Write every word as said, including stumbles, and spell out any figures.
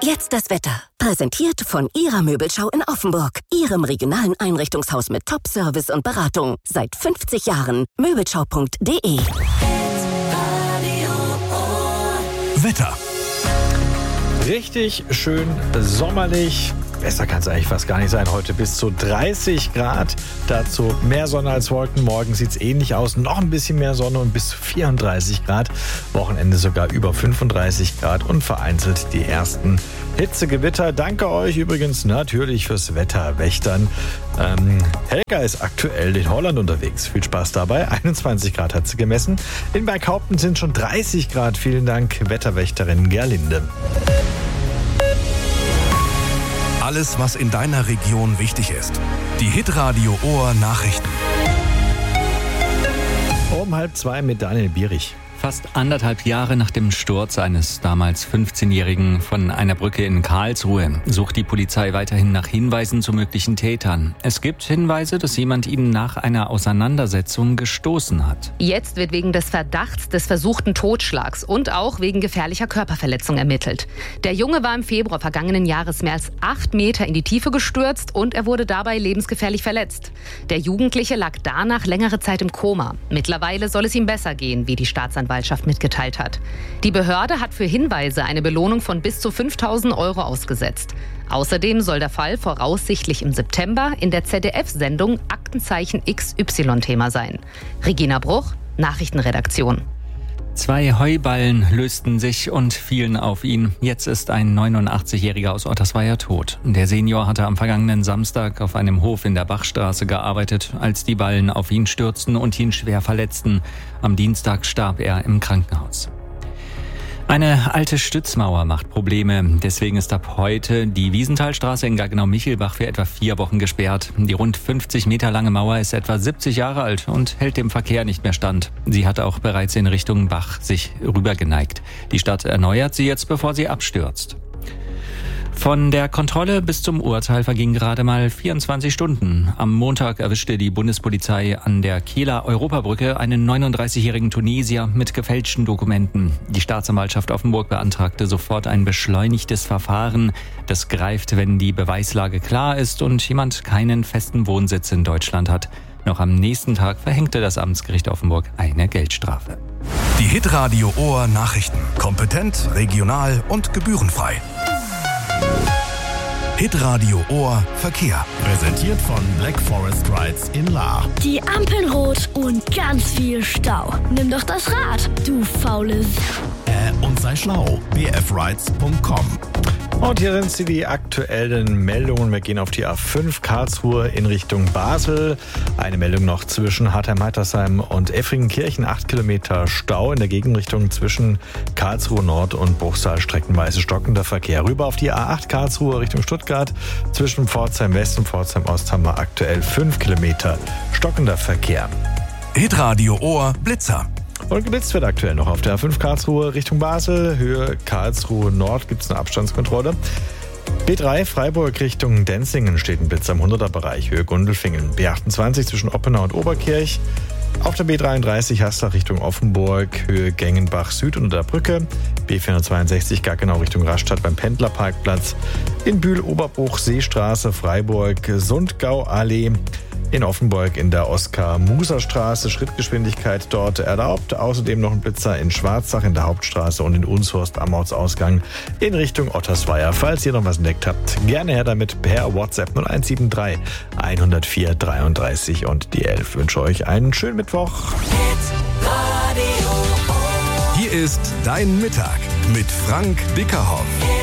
Jetzt das Wetter. Präsentiert von Ihrer Möbelschau in Offenburg. Ihrem regionalen Einrichtungshaus mit Top-Service und Beratung. Seit fünfzig Jahren. Möbelschau punkt de. Wetter. Richtig schön sommerlich. Besser kann es eigentlich fast gar nicht sein. Heute bis zu dreißig Grad. Dazu mehr Sonne als Wolken. Morgen sieht es ähnlich aus. Noch ein bisschen mehr Sonne und bis zu vierunddreißig Grad. Wochenende sogar über fünfunddreißig Grad und vereinzelt die ersten Hitzegewitter. Danke euch übrigens natürlich fürs Wetterwächtern. Ähm, Helga ist aktuell in Holland unterwegs. Viel Spaß dabei. einundzwanzig Grad hat sie gemessen. In Berghaupten sind schon dreißig Grad. Vielen Dank, Wetterwächterin Gerlinde. Alles, was in deiner Region wichtig ist. Die Hitradio Ohr Nachrichten. Um halb zwei mit Daniel Bierich. Fast anderthalb Jahre nach dem Sturz eines damals fünfzehnjährigen von einer Brücke in Karlsruhe sucht die Polizei weiterhin nach Hinweisen zu möglichen Tätern. Es gibt Hinweise, dass jemand ihnen nach einer Auseinandersetzung gestoßen hat. Jetzt wird wegen des Verdachts des versuchten Totschlags und auch wegen gefährlicher Körperverletzung ermittelt. Der Junge war im Februar vergangenen Jahres mehr als acht Meter in die Tiefe gestürzt und er wurde dabei lebensgefährlich verletzt. Der Jugendliche lag danach längere Zeit im Koma. Mittlerweile soll es ihm besser gehen, wie die Staatsanwaltschaft mitgeteilt hat. Die Behörde hat für Hinweise eine Belohnung von bis zu fünftausend Euro ausgesetzt. Außerdem soll der Fall voraussichtlich im September in der Z D F-Sendung Aktenzeichen X Y Thema sein. Regina Bruch, Nachrichtenredaktion. Zwei Heuballen lösten sich und fielen auf ihn. Jetzt ist ein neunundachtzigjähriger aus Ottersweier tot. Der Senior hatte am vergangenen Samstag auf einem Hof in der Bachstraße gearbeitet, als die Ballen auf ihn stürzten und ihn schwer verletzten. Am Dienstag starb er im Krankenhaus. Eine alte Stützmauer macht Probleme. Deswegen ist ab heute die Wiesenthalstraße in Gaggenau-Michelbach für etwa vier Wochen gesperrt. Die rund fünfzig Meter lange Mauer ist etwa siebzig Jahre alt und hält dem Verkehr nicht mehr stand. Sie hat auch bereits in Richtung Bach sich rübergeneigt. Die Stadt erneuert sie jetzt, bevor sie abstürzt. Von der Kontrolle bis zum Urteil vergingen gerade mal vierundzwanzig Stunden. Am Montag erwischte die Bundespolizei an der Kieler Europabrücke einen neununddreißigjährigen Tunesier mit gefälschten Dokumenten. Die Staatsanwaltschaft Offenburg beantragte sofort ein beschleunigtes Verfahren. Das greift, wenn die Beweislage klar ist und jemand keinen festen Wohnsitz in Deutschland hat. Noch am nächsten Tag verhängte das Amtsgericht Offenburg eine Geldstrafe. Die Hitradio Ohr Nachrichten. Kompetent, regional und gebührenfrei. Hitradio Ohr Verkehr. Präsentiert von Black Forest Rides in Lahr. Die Ampeln rot und ganz viel Stau. Nimm doch das Rad, du faules. Äh, und sei schlau. b f rides punkt com. Und hier sind sie, die aktuellen Meldungen. Wir gehen auf die A fünf Karlsruhe in Richtung Basel. Eine Meldung noch zwischen Hartheim-Heitersheim und Effringenkirchen. Acht Kilometer Stau in der Gegenrichtung zwischen Karlsruhe Nord und Bruchsal. Streckenweise stockender Verkehr. Rüber auf die A acht Karlsruhe Richtung Stuttgart. Zwischen Pforzheim West und Pforzheim Ost haben wir aktuell fünf Kilometer stockender Verkehr. Hitradio Ohr Blitzer. Und geblitzt wird aktuell noch auf der A fünf Karlsruhe Richtung Basel. Höhe Karlsruhe Nord gibt es eine Abstandskontrolle. B drei Freiburg Richtung Denzingen steht ein Blitz am hunderter Bereich. Höhe Gundelfingen. B achtundzwanzig zwischen Oppenau und Oberkirch. Auf der B dreiunddreißig Haslach Richtung Offenburg. Höhe Gengenbach Süd unter der Brücke. B vierhundertzweiundsechzig Gaggenau Richtung Rastatt beim Pendlerparkplatz. In Bühl Oberbruch Seestraße Freiburg Sundgau Allee. In Offenburg in der Oskar-Muser-Straße Schrittgeschwindigkeit dort erlaubt. Außerdem noch ein Blitzer in Schwarzach in der Hauptstraße und in Unshorst am Ortsausgang in Richtung Ottersweier. Falls ihr noch was entdeckt habt, gerne her damit per WhatsApp null eins sieben drei hundertvier dreiunddreißig und die elf. Ich wünsche euch einen schönen Mittwoch. Hier ist Dein Mittag mit Frank Dickerhoff.